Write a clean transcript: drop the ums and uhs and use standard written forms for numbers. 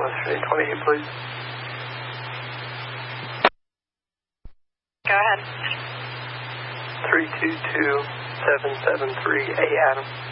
Western 28, please. Go ahead. 322773, A Adam.